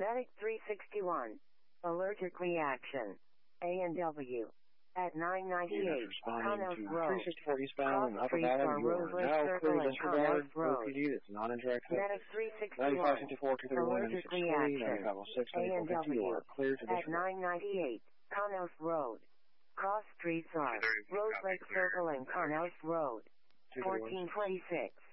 Medic 361. Allergic reaction. A&W. At 998 Connos Road. 364 eastbound and Upper Streets Valley. are You are roadless now clear circling disregard. Connos Road. OPD, that's non-interactive. Medic 361. 9554, 231, Allergic 9640, reaction. 9506, 9450. A&W. You are clear to At disregard. 998 Connos Road. Cross streets are Rose Lake Circle and Connos Road. 1426.